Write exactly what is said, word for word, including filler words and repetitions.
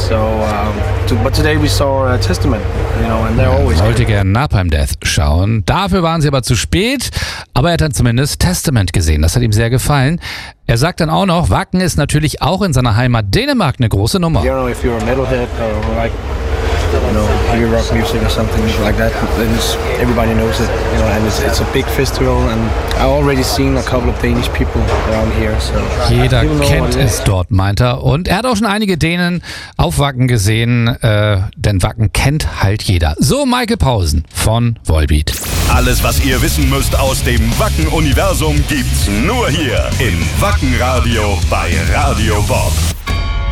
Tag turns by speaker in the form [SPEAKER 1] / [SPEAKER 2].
[SPEAKER 1] So, um, to, but today we saw uh, Testament, you know, and they're always.
[SPEAKER 2] Er wollte gerne Napalm Death schauen. Dafür waren sie aber zu spät. Aber er hat dann zumindest Testament gesehen. Das hat ihm sehr gefallen. Er sagt dann auch noch, Wacken ist natürlich auch in seiner Heimat Dänemark eine große Nummer.
[SPEAKER 1] I don't know if you're a metalhead or like, you know, heavy rock music or something like that. It's, everybody knows it, you know, and it's, it's a big festival. And I've already seen a couple of Danish people around here. So
[SPEAKER 2] jeder kennt es dort, meint er. Und er hat auch schon einige Dänen auf Wacken gesehen, äh, denn Wacken kennt halt jeder. So Michael Pausen von Volbeat.
[SPEAKER 3] Alles, was ihr wissen müsst aus dem Wacken-Universum, gibt's nur hier im Wacken-Radio bei Radio Bob.